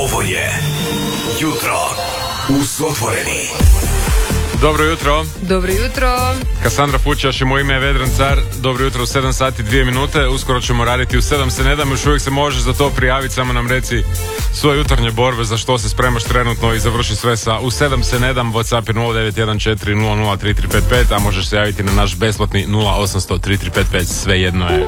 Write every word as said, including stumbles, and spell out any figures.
Ovo je Jutro uz Otvoreni. Dobro jutro. Dobro jutro. Kasandra Fučaš i moje ime je Vedran Car. Dobro jutro u sedam sati dvije minute. Uskoro ćemo raditi u sedam se ne dam. Još uvijek se može za to prijaviti. Samo nam reci svoje jutarnje borbe, za što se spremaš trenutno i završi sve sa u sedam se ne dam. WhatsApp je nula devet jedan četiri nula nula tri tri pet pet, a možeš se javiti na naš besplatni nula osam sto tri tri pet pet. Sve jedno je.